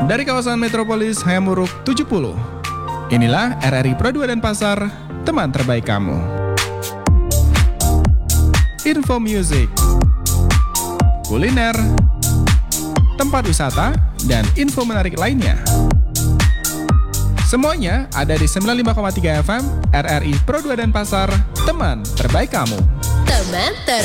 Dari kawasan Metropolis Hayamuruk 70. Inilah RRI Pro 2 Denpasar, teman terbaik kamu. Info music, kuliner, tempat wisata, dan info menarik lainnya. Semuanya ada di 95,3 FM RRI Pro 2 Denpasar, teman terbaik kamu. Teman terbaik.